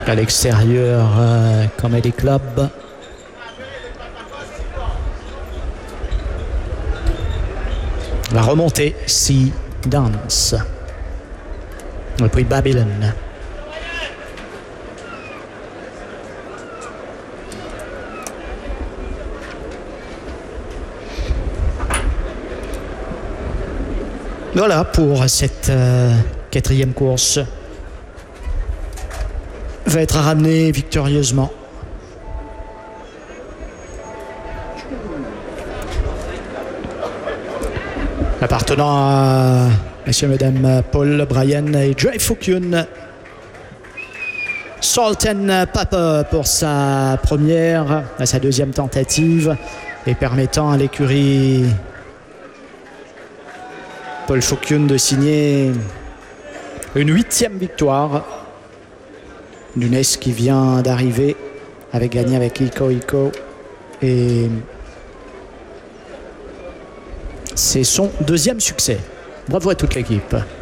À l'extérieur, Comedy Club. La remontée, Sea Dance. Et puis Babylon. Voilà pour cette quatrième course. Va être ramenée victorieusement. Appartenant à messieurs et mesdames Paul Bryan et Dre Fukun. Salt and Pepper pour sa première, à sa deuxième tentative, et permettant à l'écurie Paul Fukun de signer une 8e victoire. Nunes qui vient d'arriver, avait gagné avec Iko, et c'est son 2e succès. Bravo à toute l'équipe.